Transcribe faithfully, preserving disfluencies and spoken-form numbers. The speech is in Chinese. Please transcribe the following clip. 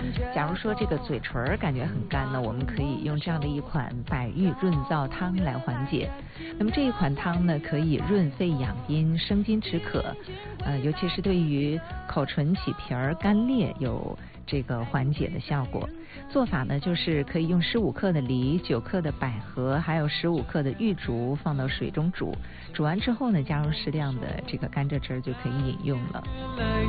假如说这个嘴唇感觉很干呢，我们可以用这样的一款百玉润燥汤来缓解。那么这一款汤呢，可以润肺养阴、生津止渴，呃，尤其是对于口唇起皮儿、干裂有这个缓解的效果。做法呢，就是可以用十五克的梨、九克的百合，还有十五克的玉竹放到水中煮，煮完之后呢，加入适量的这个甘蔗汁就可以饮用了。